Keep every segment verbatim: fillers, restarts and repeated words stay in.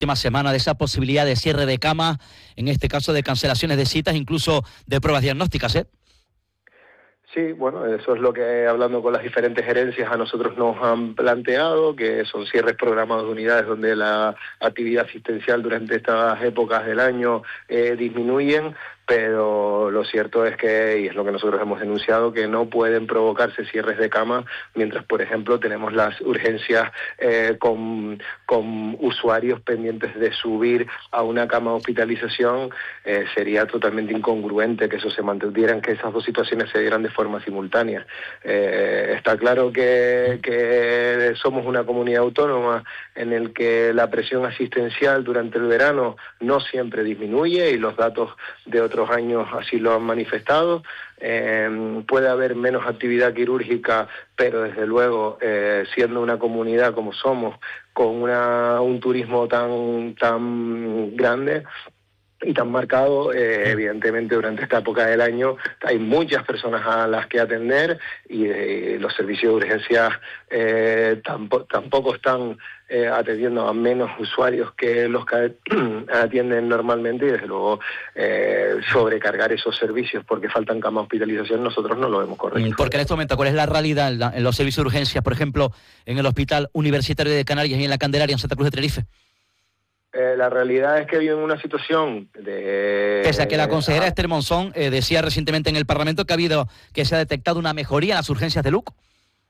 última semana de esa posibilidad de cierre de camas, en este caso de cancelaciones de citas, incluso de pruebas diagnósticas, ¿eh? Sí, bueno, eso es lo que hablando con las diferentes gerencias a nosotros nos han planteado, que son cierres programados de unidades donde la actividad asistencial durante estas épocas del año eh, disminuyen, pero lo cierto es que, y es lo que nosotros hemos denunciado, que no pueden provocarse cierres de cama mientras, por ejemplo, tenemos las urgencias eh, con, con usuarios pendientes de subir a una cama de hospitalización. Eh, sería totalmente incongruente que eso se mantuvieran, que esas dos situaciones se dieran de forma simultánea. Eh, está claro que, que somos una comunidad autónoma en el que la presión asistencial durante el verano no siempre disminuye y los datos de otros años así lo han manifestado. Eh, puede haber menos actividad quirúrgica, pero desde luego, eh, siendo una comunidad como somos, con una, un turismo tan, tan grande y tan marcado, eh, evidentemente durante esta época del año hay muchas personas a las que atender y eh, los servicios de urgencia eh, tampo, tampoco están eh, atendiendo a menos usuarios que los que atienden normalmente, y desde luego eh, sobrecargar esos servicios porque faltan camas de hospitalización nosotros no lo vemos correcto. Porque en este momento, ¿cuál es la realidad en, la, en los servicios de urgencias, por ejemplo, en el Hospital Universitario de Canarias y en la Candelaria, en Santa Cruz de Tenerife? Eh, la realidad es que viven una situación de... Pese a que la consejera Esther Monzón eh, decía recientemente en el Parlamento que ha habido, que se ha detectado una mejoría en las urgencias de Lugo.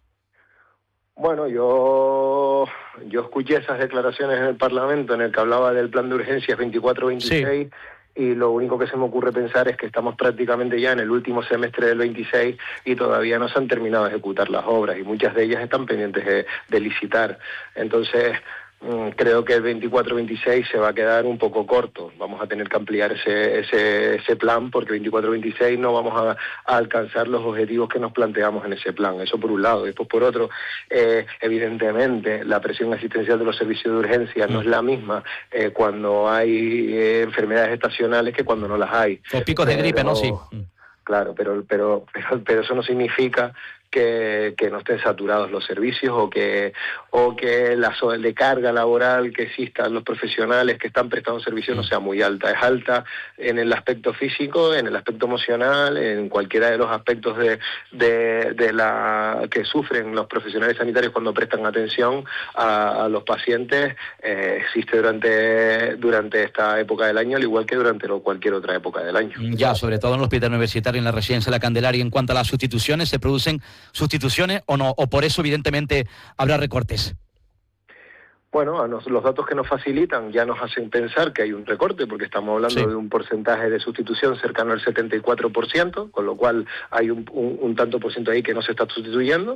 Bueno, yo yo escuché esas declaraciones en el Parlamento en el que hablaba del plan de urgencias veinticuatro veintiséis, sí. Y lo único que se me ocurre pensar es que estamos prácticamente ya en el último semestre del veintiséis y todavía no se han terminado de ejecutar las obras y muchas de ellas están pendientes de, de licitar. Entonces, creo que el veinticuatro veintiséis se va a quedar un poco corto. Vamos a tener que ampliar ese ese, ese plan porque veinticuatro veintiséis no vamos a, a alcanzar los objetivos que nos planteamos en ese plan. Eso por un lado. Después por otro, eh, evidentemente la presión asistencial de los servicios de urgencia no es la misma eh, cuando hay eh, enfermedades estacionales que cuando no las hay. O picos de pero, gripe, ¿no? Sí. Claro, pero, pero, pero, pero eso no significa que, que no estén saturados los servicios o que o que la sobrecarga laboral que existan los profesionales que están prestando servicio no sea muy alta. Es alta en el aspecto físico, en el aspecto emocional, en cualquiera de los aspectos de, de, de la que sufren los profesionales sanitarios cuando prestan atención a, a los pacientes. Eh, existe durante, durante esta época del año, al igual que durante cualquier otra época del año. Ya, sobre todo en el Hospital Universitario, en la Residencia de la Candelaria. En cuanto a las sustituciones, ¿se producen sustituciones o no? ¿O por eso, evidentemente, habrá recortes? Bueno, a nos, los datos que nos facilitan ya nos hacen pensar que hay un recorte, porque estamos hablando sí. de un porcentaje de sustitución cercano al setenta y cuatro por ciento, con lo cual hay un, un, un tanto por ciento ahí que no se está sustituyendo.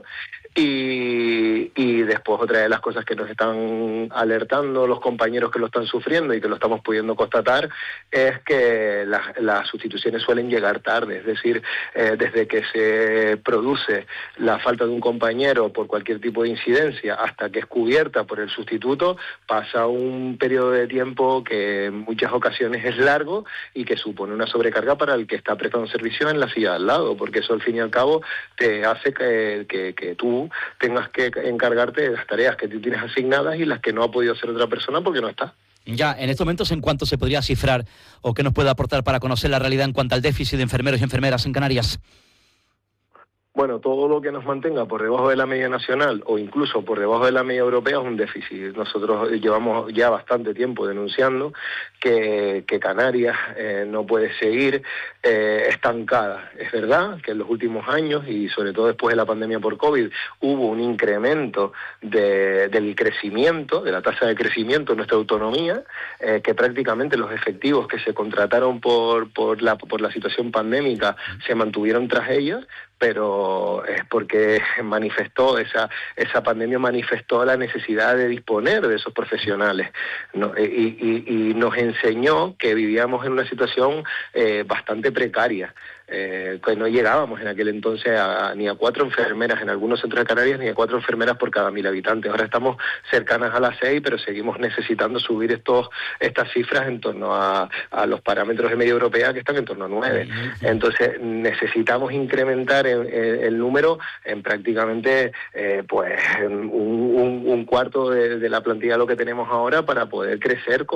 Y, y después otra de las cosas que nos están alertando los compañeros que lo están sufriendo y que lo estamos pudiendo constatar es que las, las sustituciones suelen llegar tarde, es decir, eh, desde que se produce la falta de un compañero por cualquier tipo de incidencia hasta que es cubierta por el sustituto, pasa un periodo de tiempo que en muchas ocasiones es largo y que supone una sobrecarga para el que está prestando servicio en la silla de al lado, porque eso al fin y al cabo te hace que, que, que tú tengas que encargarte de las tareas que tú tienes asignadas y las que no ha podido hacer otra persona porque no está. Ya, en estos momentos, ¿en cuánto se podría cifrar o qué nos puede aportar para conocer la realidad en cuanto al déficit de enfermeros y enfermeras en Canarias? Bueno, todo lo que nos mantenga por debajo de la media nacional o incluso por debajo de la media europea es un déficit. Nosotros llevamos ya bastante tiempo denunciando que, que Canarias eh, no puede seguir eh, estancada. Es verdad que en los últimos años y sobre todo después de la pandemia por COVID hubo un incremento de, del crecimiento, de la tasa de crecimiento de nuestra autonomía, eh, que prácticamente los efectivos que se contrataron por, por, la, por la situación pandémica se mantuvieron tras ellos, pero es porque manifestó, esa esa pandemia manifestó la necesidad de disponer de esos profesionales, ¿no? y, y, y nos enseñó que vivíamos en una situación eh, bastante precaria. eh, que no llegábamos en aquel entonces a, ni a cuatro enfermeras en algunos centros de Canarias, ni a cuatro enfermeras por cada mil habitantes. Ahora estamos cercanas a las seis, pero seguimos necesitando subir estos estas cifras en torno a, a los parámetros de media europea, que están en torno a nueve. Entonces necesitamos incrementar el, el, el número en prácticamente eh, pues un, un, un cuarto de, de la plantilla de lo que tenemos ahora para poder crecer